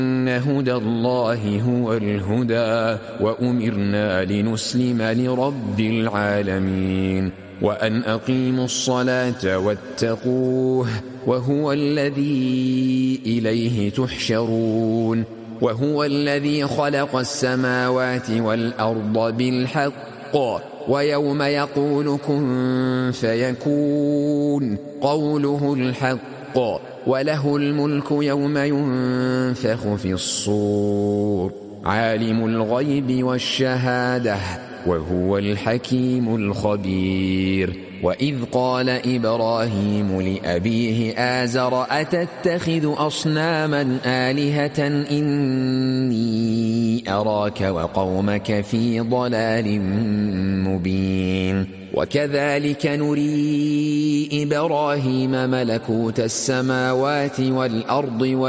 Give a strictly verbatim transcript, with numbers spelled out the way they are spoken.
إن هدى الله هو الهدى وأمرنا لنسلم لرب العالمين وأن أقيموا الصلاة واتقوه وهو الذي إليه تحشرون وهو الذي خلق السماوات والأرض بالحق ويوم يقول كن فيكون قوله الحق وله الملك يوم ينفخ في الصور عالم الغيب والشهادة وهو الحكيم الخبير وإذ قال إبراهيم لأبيه آزر أتتخذ أصناما آلهة إني أراك وقومك في ضلال مبين وكذلك نري إبراهيم ملكوت السماوات والأرض